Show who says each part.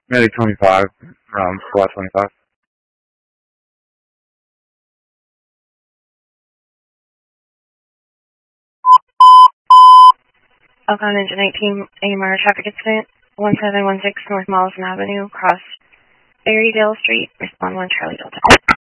Speaker 1: Medic 25, squad 25.
Speaker 2: Alcon Engine 19, AMR traffic incident, 1716 North Mollison Avenue, across Berrydale Street, respond 1 Charlie Delta.